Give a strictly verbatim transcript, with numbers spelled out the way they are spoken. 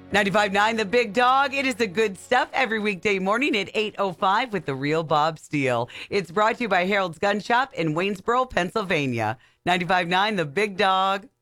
ninety-five point nine The Big Dog. It is the good stuff every weekday morning at eight oh five with the real Bob Steele. It's brought to you by Harold's Gun Shop in Waynesboro, Pennsylvania. ninety-five point nine The Big Dog.